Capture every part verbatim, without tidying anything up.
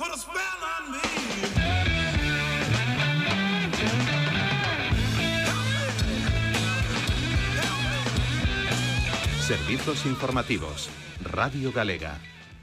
Servizos informativos. Radio Galega.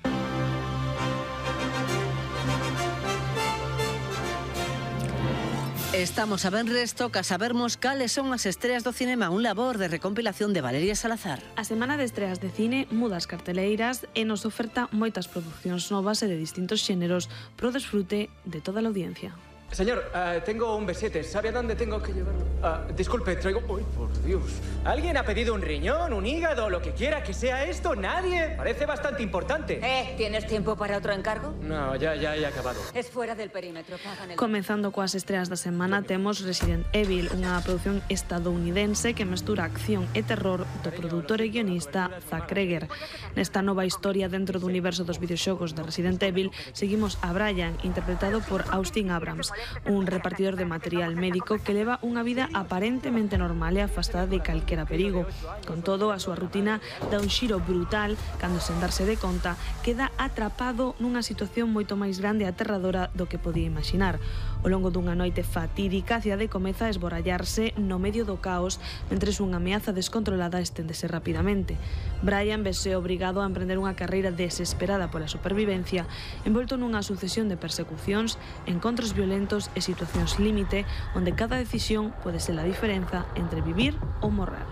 Estamos a venres, toca sabermos cales son as estreas do cinema, un labor de recompilación de Valeria Salazar. A semana de estreas de cine muda as carteleiras e nos oferta moitas producións novas e de distintos xéneros pro desfrute de toda a audiencia. Señor, uh, tengo un B siete. ¿Sabe a dónde tengo que llevarlo? Uh, disculpe, traigo... ¡Uy, por Dios! ¿Alguien ha pedido un riñón, un hígado, lo que quiera que sea esto? ¿Nadie? Parece bastante importante. Eh, ¿tienes tiempo para otro encargo? No, ya, ya he acabado. Es fuera del perímetro, pagan el... Comenzando coas estreas da semana, temos Resident Evil, unha produción estadounidense que mestura acción e terror do produtor e guionista Zack Cregger. Nesta nova historia dentro do universo dos videoxogos de Resident Evil, seguimos a Brian, interpretado por Austin Abrams, un repartidor de material médico que leva unha vida aparentemente normal e afastada de calquera perigo. Con todo, a súa rutina dá un xiro brutal cando, sen darse de conta, queda atrapado nunha situación moito máis grande e aterradora do que podía imaginar. Ao longo dunha noite fatídica, a cidade comeza a esborallarse no medio do caos, mentres unha ameaza descontrolada esténdese rapidamente. Brian vese obrigado a emprender unha carreira desesperada pola supervivencia, envolto nunha sucesión de persecucións, encontros violentos e situacións límite onde cada decisión pode ser a diferenza entre vivir ou morrer.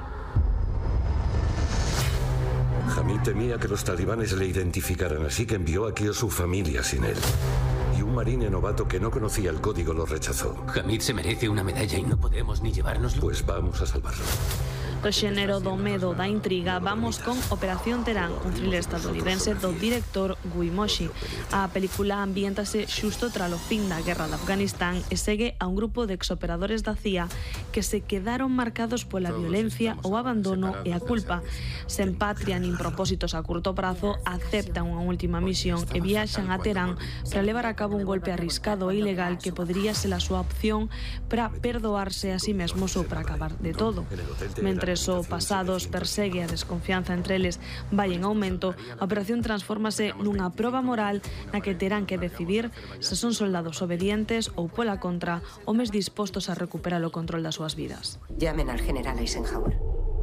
Hamid temía que los talibanes le identificaran, así que envió aquí a su familia sin él. Y un marine novato que no conocía el código lo rechazó. Hamid se merece una medalla y no podemos ni llevárnoslo. Pues vamos a salvarlo. Do xénero do medo da intriga, vamos con Operación Terán, un thriller estadounidense do director Guy Moshi. A película ambiéntase xusto tras o fin da guerra de Afganistán e segue a un grupo de exoperadores da C I A que se quedaron marcados pola violencia, o abandono e a culpa. Sen patria nin propósitos a curto prazo, aceptan unha última misión e viaxan a Terán para levar a cabo un golpe arriscado e ilegal que podría ser a súa opción para perdoarse a si mesmos ou para acabar de todo. Mentre o pasado os persegue, a desconfianza entre eles vai en aumento, a operación transfórmase nunha proba moral na que terán que decidir se son soldados obedientes ou, pola contra, homes dispostos a recuperar o control das súas vidas. Llamen al general Eisenhower.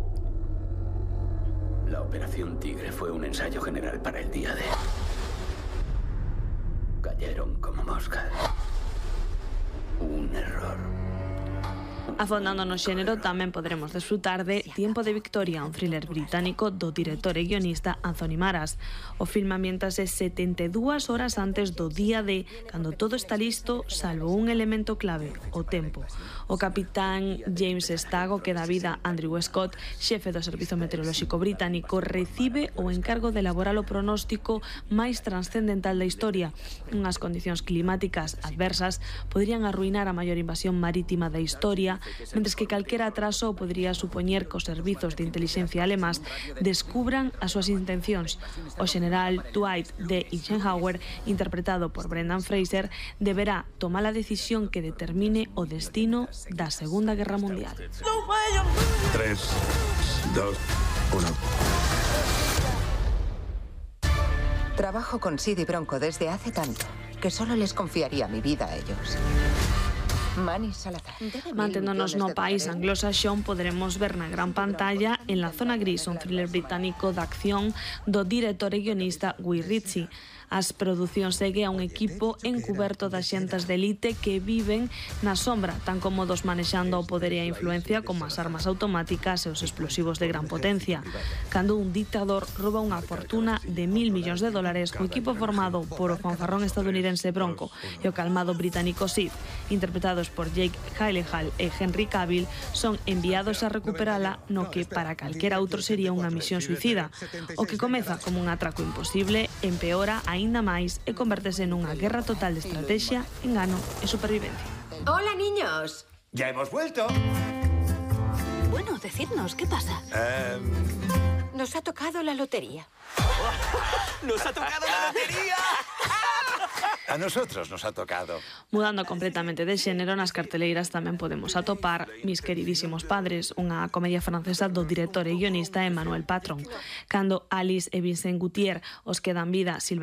La Operación Tigre fue un ensayo general para el día de... Cayeron como moscas. Un error. Afondando no xénero, tamén poderemos desfrutar de Tiempo de Victoria, un thriller británico do director e guionista Anthony Maras. O filme ambiéntase setenta e dúas horas antes do día D, cando todo está listo, salvo un elemento clave, o tempo. O capitán James Stago, que dá vida a Andrew Scott, xefe do Servizo Meteorolóxico Británico, recibe o encargo de elaborar o pronóstico máis transcendental da historia. Unhas condicións climáticas adversas poderían arruinar a maior invasión marítima da historia, mentres que calquera atraso podría supoñer que os servizos de inteligencia alemás descubran as súas intencións. O general Dwight D. Eisenhower, interpretado por Brendan Fraser, deberá tomar a decisión que determine o destino da Segunda Guerra Mundial. tres, dos, uno. Trabajo con Sid y Bronco desde hace tanto que solo les confiaría mi vida a ellos. Manny Salazar. Manténdonos no país anglosaxón, poderemos ver na gran pantalla En la zona gris, un thriller británico de acción do director e guionista Guy Ritchie. As producións segue a un equipo encuberto de axentes de elite que viven na sombra, tan cómodos manexando o poder e a influencia como as armas automáticas e os explosivos de gran potencia. Cando un dictador rouba unha fortuna de mil millóns de dólares, o equipo formado por o fanfarrón estadounidense Bronco e o calmado británico Sid, interpretados por Jake Gyllenhaal e Henry Cavill, son enviados a recuperala no que para calquera outro sería unha misión suicida. O que comeza como un atraco imposible empeora a aínda máis e convértese nunha guerra total de estrategia, engano e supervivencia. Hola, niños. ¡Ya hemos vuelto! Bueno, decidnos, ¿qué pasa? Um... Nos ha tocado la lotería. ¡Nos ha tocado la lotería! A nosotros nos ha tocado. Mudando completamente de xénero, nas carteleiras tamén podemos atopar Mis queridísimos padres, unha comedia francesa do director e guionista Emmanuel Patron. Cando Alice e Vincent Gautier os que dan vida